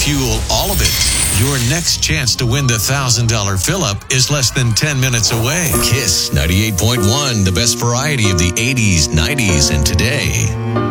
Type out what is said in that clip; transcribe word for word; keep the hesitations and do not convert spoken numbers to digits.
fuel all of it. Your next chance to win the one thousand dollars fill-up is less than ten minutes away. Kiss ninety-eight point one, the best variety of the eighties, nineties, and today.